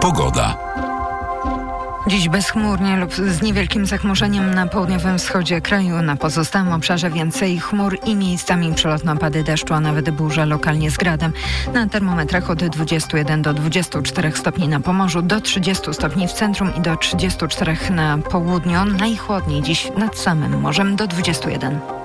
Pogoda. Dziś bezchmurnie lub z niewielkim zachmurzeniem na południowym wschodzie kraju. Na pozostałym obszarze więcej chmur i miejscami przelotne opady deszczu, a nawet burze, lokalnie z gradem. Na termometrach od 21 do 24 stopni na Pomorzu, do 30 stopni w centrum i do 34 na południu. Najchłodniej dziś nad samym morzem do 21.